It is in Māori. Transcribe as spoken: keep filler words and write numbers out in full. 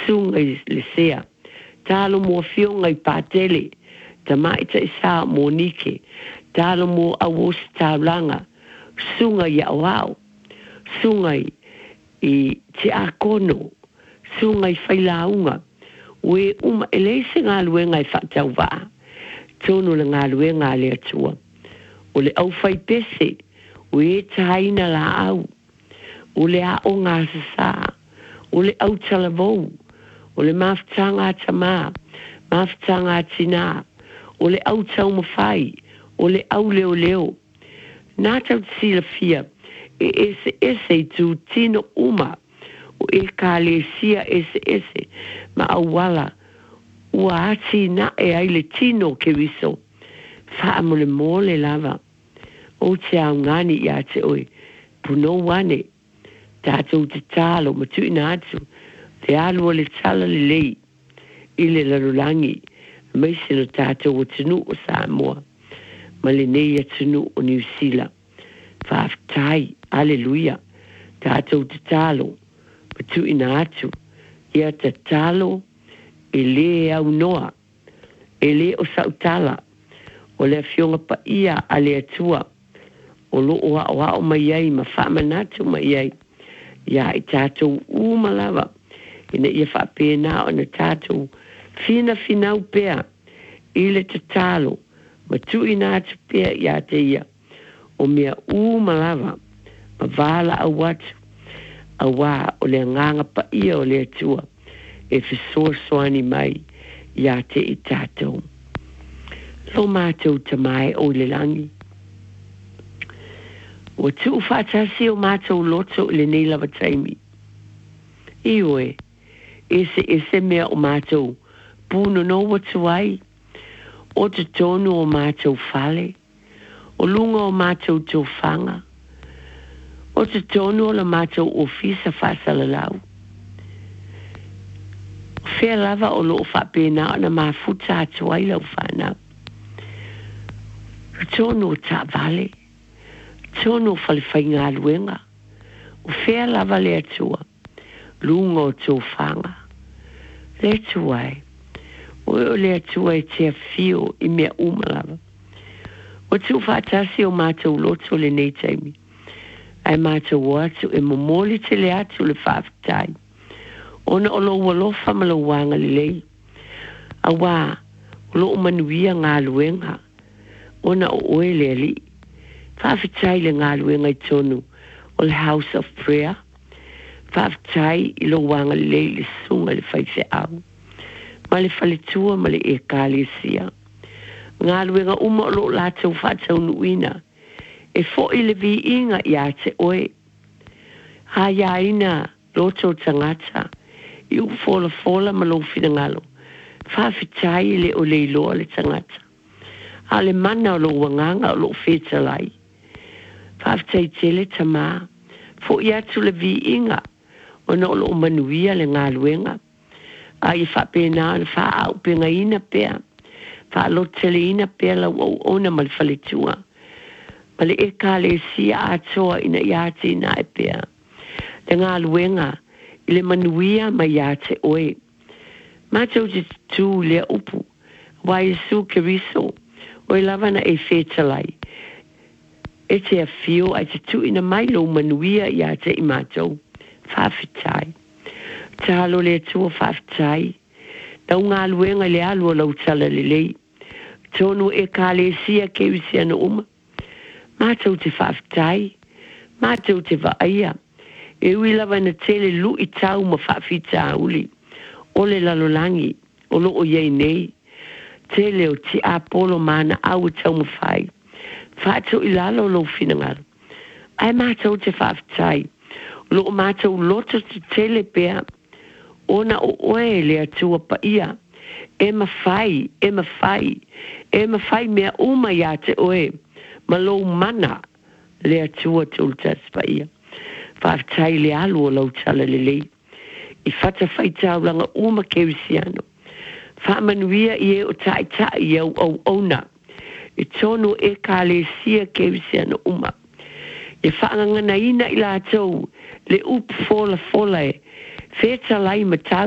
sunga le sea. Talo mo fionga I patele. Tamai ta isa monike. Talo mo awos taulanga. Sunga ya wao. Sunga I te akono. Sunga I whailaunga. We uma elese ngā luenga I whakatau waa. Tono le ngā luenga le atua. O le au whai pese. We taina la au. O le a o ngā sasa. O le au talavou. O le mawhitanga tamā. Mawhitanga tina. O le au tau mawhai. O le au leo leo. Nā tau sila fia. E ese ese tu tino uma. O e ka le sia ese ese. Ma awala. Ua ati na e ai le tino ke wiso. Wha mo le mole lava. O te au ngani ia te oi. Puno wane. Tātou te tālo ma tui na atu. Te alua le tala le lei. I le larulangi. Maise no tātou o tunu o Samoa. Ma le nei atunu o New Zealand. Whaaftai. Aleluia. Tātou te tālo. Ma tui na atu. Ia te tālo. E le au noa. E le o sautala. O le fionga pa ia a le atua. O lo o a o mai ai. Ma wha manatu mai ai. Ia I tātou umalawa. Ina ia whapena o na tātou fina finau pea. I le te tālo. Ma tui nā te pea ia te ia. O mea umalawa. Ma wala au watu. A wā o le nganga pa ia o le atua. E fisoa soani mai. Ia te I tātou. Lo mātou tamai o le langi. O tu whatasi o mātou loto le nei lava taimi. Iwe, ese ese mea o mātou puno no watu ai. O te tonu o mātou fale. O lunga o mātou tō whanga. O te tonu o la mātou ofisa whasala lau. Whea lava o loo whapena o na mafuta atu ai lau whanau. Tonu o tā vale. Tono whalewhai ngā luenga. O whea lava le atua. Lunga o tō whanga. Le atua e. O o le atua e te whio I mea umalava. O tū whātasi o mātou loto le nei taimi. Ai mātou o atu e momoli te le atu le whaafitai. Ona o lo walofa ma lo wanga le lei. A wā, o lo manuia ngā luenga. Ona o oe le ali. Whaafitai le ngā luenga I tonu o le House of Prayer. Whaafitai I lo wanga le lei le sunga le whaife au. Ma le whaletua ma le e kālesia. Ngā luenga uma o lo lātou whātau nuina. E fo I le vi inga I a te oe. Ha ia ina loto tangata. I u fola fola ma lo whina ngalo. Whaafitai le o le iloa le tangata. A le mana o lo wanganga o lo whetalai. Whaafitai tele tamā. Fo I atu le vi inga. O na o lo manuia le ngā luenga. A I whapena na wha au penga ina pea. Wha lo tele ina pea lau au ona ma le whaletua. Ma le e ka le sia atoa ina I ate ina e pea. Le ngā luenga. I le manuia ma I ate oe. Mātou te tū lea upu. Wa Yesu Keriso. O I lavana e whetalai. E te a whio ai te tu ina mai lo manuia I a te I mātou. Whawhitai. Tālo le atua whawhitai. Tau ngā luenga le alua lau tala le lei. Tonu e ka le sia ke wisi ana uma. Mātou te whawhitai. Mātou te whaia. E ui lava na tele lu I tau ma whawhita uli. O le lalolangi. O lo o yei nei. Tele o ti apolo mana au tau mawhai. Whātou I lalo lo whinangaro. Ai mātou te whaafitai. Lo o mātou loto te tele pea. Ona o oe le atua pa ia. E mawhai, e mawhai. E mawhai mea uma ia te oe. Ma lo mana le atua tultas pa ia. Whaafitai le alu o lau tala le lei. I whata whaitau langa uma kewisiano. Whaamanuia I e o tai tai au au ona. I tono e ka le sia kewisiano uma. E whaangangana ina I la tau le up fola fola e. Wheta lai matau.